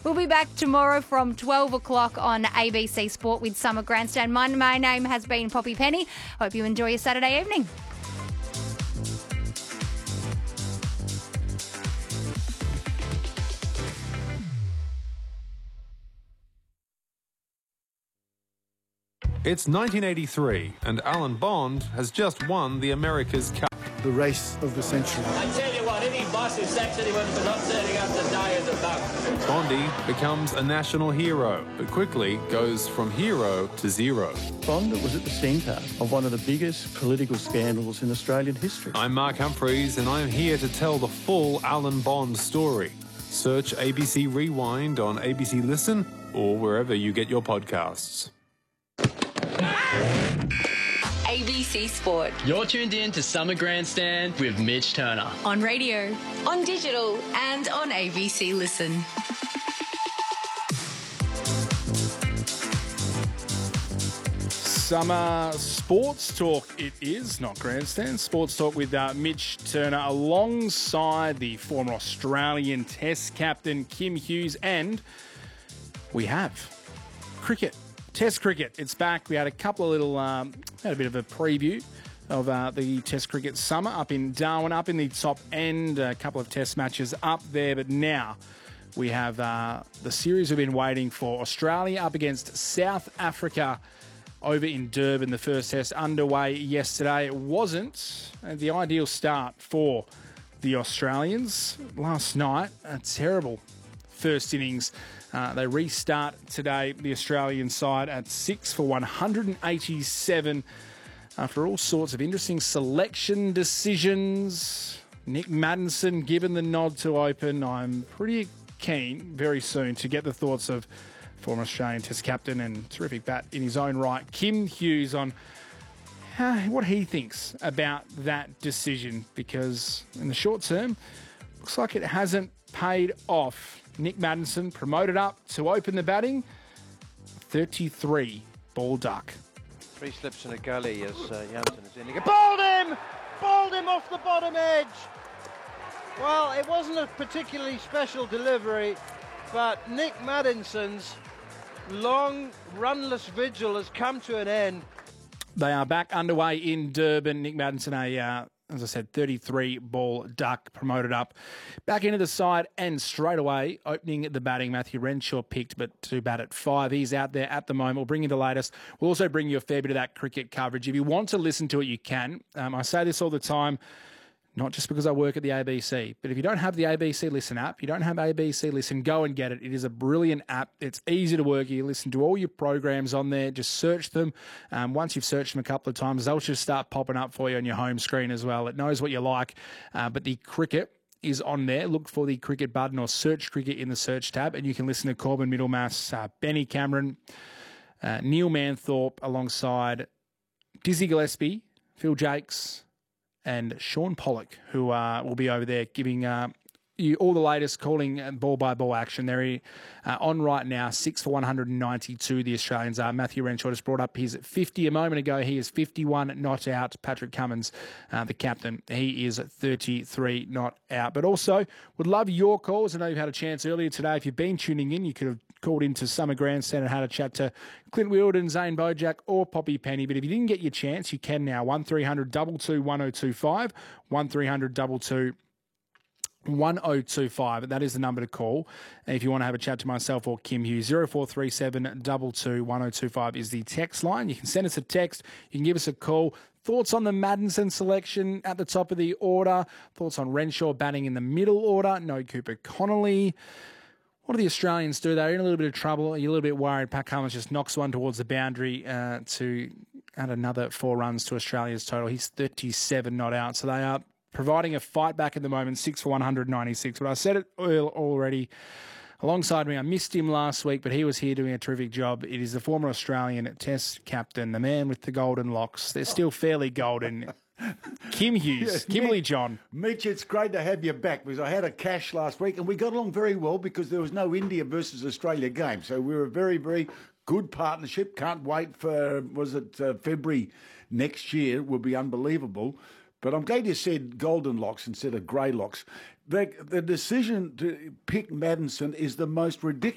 We'll be back tomorrow from 12 o'clock on ABC Sport with Summer Grandstand. My name has been Poppy Penny. Hope you enjoy your Saturday evening. It's 1983 and Alan Bond has just won the America's Cup. The race of the century. I tell you what, any boss who sacks anyone for not turning up to die is a bug. Bondy becomes a national hero, but quickly goes from hero to zero. Bond was at the centre of one of the biggest political scandals in Australian history. I'm Mark Humphreys and I'm here to tell the full Alan Bond story. Search ABC Rewind on ABC Listen or wherever you get your podcasts. ABC Sport. You're tuned in to Summer Grandstand with Mitch Turner. On radio, on digital, and on ABC Listen. Summer Sports Talk it is, not Grandstand. Sports Talk with Mitch Turner alongside the former Australian Test captain Kim Hughes, and we have cricket. Test cricket, it's back. We had a couple of little, had a bit of a preview of the Test cricket summer up in Darwin, up in the top end, a couple of Test matches up there. But now we have the series we've been waiting for. Australia up against South Africa over in Durban. The first Test underway yesterday. It wasn't the ideal start for the Australians. Last night, a terrible first innings. They restart today, the Australian side, at 6 for 187 after all sorts of interesting selection decisions. Nick Maddinson given the nod to open. I'm pretty keen very soon to get the thoughts of former Australian Test captain and terrific bat in his own right, Kim Hughes, on what he thinks about that decision, because in the short term, looks like it hasn't paid off. Nick Maddinson promoted up to open the batting. 33 ball duck. 3 slips in a gully as Jansen is in. Bowled him! Bowled him off the bottom edge. Well, it wasn't a particularly special delivery, but Nick Maddinson's long runless vigil has come to an end. They are back underway in Durban. Nick Maddinson, as I said, 33 ball duck, promoted up back into the side, and straight away opening the batting. Matthew Renshaw picked, but to bat at 5. He's out there at the moment. We'll bring you the latest. We'll also bring you a fair bit of that cricket coverage. If you want to listen to it, you can. I say this all the time, not just because I work at the ABC, but if you don't have the ABC Listen app, you don't have ABC Listen, go and get it. It is a brilliant app. It's easy to work. You listen to all your programs on there. Just search them. Once you've searched them a couple of times, they'll just start popping up for you on your home screen as well. It knows what you like, but the cricket is on there. Look for the cricket button or search cricket in the search tab, and you can listen to Corbin Middlemass, Benny Cameron, Neil Manthorpe, alongside Dizzy Gillespie, Phil Jakes, and Sean Pollock, who will be over there giving you all the latest, calling ball-by-ball action. They're on right now, 6 for 192, the Australians are. Matthew Renshaw just brought up his 50 a moment ago. He is 51 not out. Patrick Cummins, the captain, he is 33 not out. But also, would love your calls. I know you've had a chance earlier today. If you've been tuning in, you could have called into Summer Grandstand and had a chat to Clint Wilden, Zane Bojack, or Poppy Penny. But if you didn't get your chance, you can now. 1300 22 1025, 1300 22 1025. That is the number to call. And if you want to have a chat to myself or Kim Hughes, 0437 22 1025 is the text line. You can send us a text. You can give us a call. Thoughts on the Maddinson selection at the top of the order. Thoughts on Renshaw batting in the middle order. No Cooper Connolly. What do the Australians do? They're in a little bit of trouble. Are you a little bit worried? Pat Cummins just knocks one towards the boundary to add another 4 runs to Australia's total. He's 37 not out. So they are providing a fight back at the moment, 6 for 196. But I said it already alongside me. I missed him last week, but he was here doing a terrific job. It is the former Australian Test captain, the man with the golden locks. They're still fairly golden. Kim Hughes, Kimberly John. Mitch, it's great to have you back because I had a cash last week and we got along very well because there was no India versus Australia game. So we were a very, very good partnership. Can't wait for, February next year. It will be unbelievable. But I'm glad you said golden locks instead of grey locks. The decision to pick Maddinson is the most ridiculous.